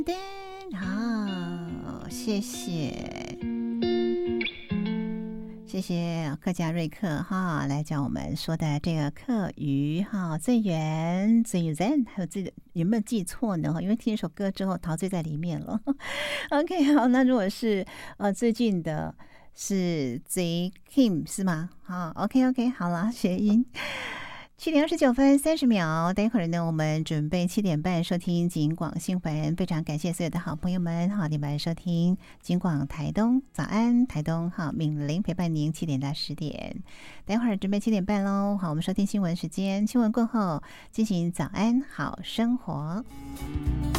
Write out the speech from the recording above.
好，谢谢。谢谢客家瑞克哈，来教我们说的这个客语哈，最远最远，还有这个有没有记错呢？因为听一首歌之后陶醉在里面了。OK， 好，那如果是最近的是 Z Kim 是吗？好 ，OK， 好了，谐音。7:29:30，待会儿呢，我们准备7点半收听警广新闻。非常感谢所有的好朋友们，好，你们收听警广台东早安台东，好，敏玲陪伴您7点到10点。待会儿准备7点半喽，好，我们收听新闻时间，新闻过后进行早安好生活。